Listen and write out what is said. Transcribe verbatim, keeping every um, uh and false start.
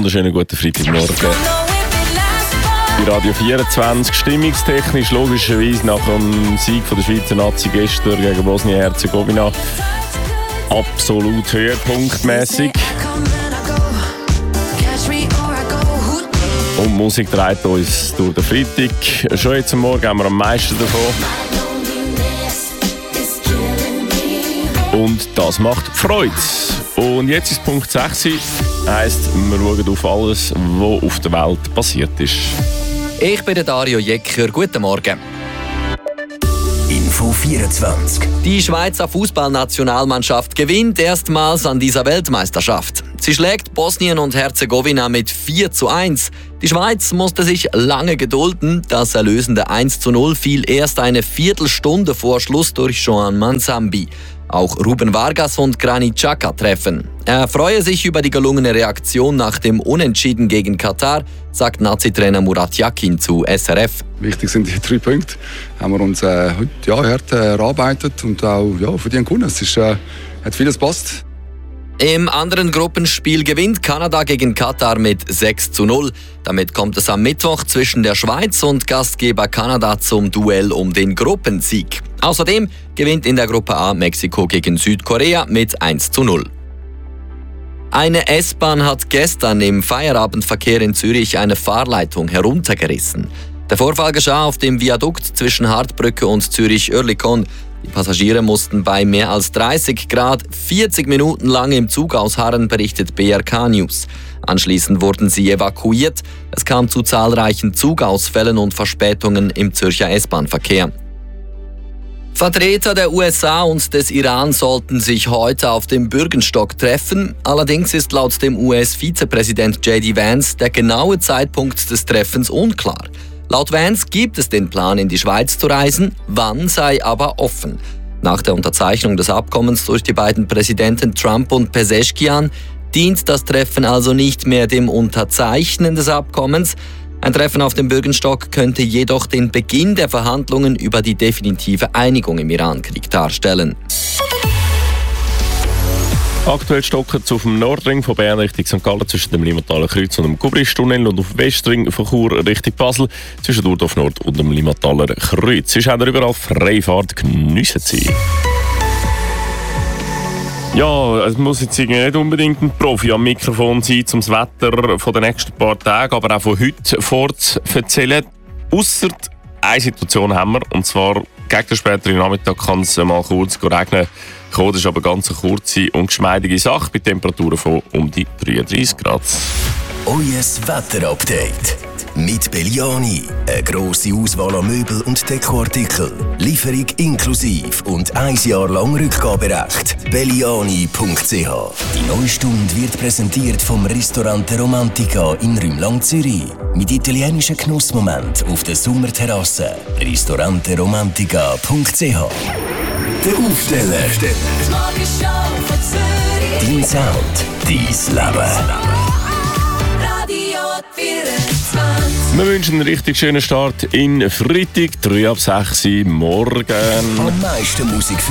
wunderschönen guten Freitagmorgen. Bei Radio vierundzwanzig, stimmungstechnisch logischerweise nach dem Sieg von der Schweizer Nazi gestern gegen Bosnien-Herzegowina absolut höhepunktmäßig. Und die Musik treibt uns durch den Freitag. Schon jetzt am Morgen haben wir am meisten davon. Und das macht Freude. Und jetzt ist Punkt sechs. Heisst, wir schauen auf alles, was auf der Welt passiert ist. Ich bin der Dario Jecker. Guten Morgen. Info vierundzwanzig. Die Schweizer Fußballnationalmannschaft gewinnt erstmals an dieser Weltmeisterschaft. Sie schlägt Bosnien und Herzegowina mit vier zu eins. Die Schweiz musste sich lange gedulden. Das erlösende eins zu null fiel erst eine Viertelstunde vor Schluss durch Joan Mansambi. Auch Ruben Vargas und Granit Xhaka treffen. Er freue sich über die gelungene Reaktion nach dem Unentschieden gegen Katar, sagt Nazi-Trainer Murat Yakin zu S R F. Wichtig sind die drei Punkte. Haben wir uns äh, heute ja, hart äh, erarbeitet und auch ja, verdient gewonnen. Es ist, äh, hat vieles passt. Im anderen Gruppenspiel gewinnt Kanada gegen Katar mit sechs zu null. Damit kommt es am Mittwoch zwischen der Schweiz und Gastgeber Kanada zum Duell um den Gruppensieg. Außerdem gewinnt in der Gruppe A Mexiko gegen Südkorea mit eins zu null. Eine S-Bahn hat gestern im Feierabendverkehr in Zürich eine Fahrleitung heruntergerissen. Der Vorfall geschah auf dem Viadukt zwischen Hardbrücke und Zürich-Oerlikon. Die Passagiere mussten bei mehr als dreißig Grad vierzig Minuten lang im Zug ausharren, berichtet B R K News. Anschließend wurden sie evakuiert. Es kam zu zahlreichen Zugausfällen und Verspätungen im Zürcher S-Bahn-Verkehr. Vertreter der U S A und des Iran sollten sich heute auf dem Bürgenstock treffen. Allerdings ist laut dem U S-Vizepräsident J D Vance der genaue Zeitpunkt des Treffens unklar. Laut Vance gibt es den Plan, in die Schweiz zu reisen, wann sei aber offen. Nach der Unterzeichnung des Abkommens durch die beiden Präsidenten Trump und Pezeshkian dient das Treffen also nicht mehr dem Unterzeichnen des Abkommens. Ein Treffen auf dem Bürgenstock könnte jedoch den Beginn der Verhandlungen über die definitive Einigung im Iran-Krieg darstellen. Aktuell stocken es auf dem Nordring von Bern Richtung Sankt Gallen zwischen dem Limataler Kreuz und dem Kubristunnel und auf dem Westring von Chur Richtung Basel zwischen Urdorf Nord und dem Limataler Kreuz. Sonst haben wir überall Freifahrt, geniessen Sie. Ja, es muss jetzt nicht unbedingt ein Profi am Mikrofon sein, um das Wetter von den nächsten paar Tagen, aber auch von heute vorzuerzählen. Ausser eine Situation haben wir, und zwar gegen den späteren Nachmittag kann es mal kurz regnen. Das ist aber ganz eine kurze und geschmeidige Sache bei Temperaturen von um die dreiunddreißig Grad. Euer Wetterupdate mit Belliani. Eine grosse Auswahl an Möbel und Dekoartikeln. Lieferung inklusive und ein Jahr lang Rückgaberecht. belliani punkt c h. Die neue Stunde wird präsentiert vom Ristorante Romantica in Rümlang, Zürich. Mit italienischen Genussmoment auf der Sommerterrasse. ristorante romantica punkt c h. Der Aufsteller. Dein Sound, dein Leben. Wir wünschen einen richtig schönen Start in Freitag, drei ab sechs morgen. Am meisten Musik für